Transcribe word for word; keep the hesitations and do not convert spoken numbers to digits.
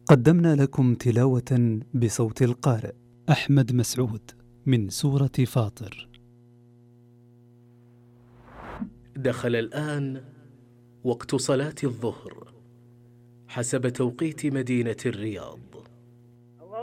قدمنا لكم تلاوة بصوت القارئ أحمد مسعود من سورة فاطر. دخل الآن وقت صلاة الظهر حسب توقيت مدينة الرياض.